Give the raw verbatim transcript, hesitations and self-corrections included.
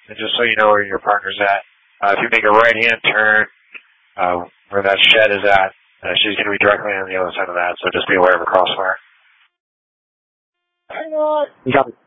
and just so you know where your partner's at, uh, if you make a right-hand turn uh, where that shed is at, uh, she's going to be directly on the other side of that, so just be aware of the crossfire. Hang on. Got it.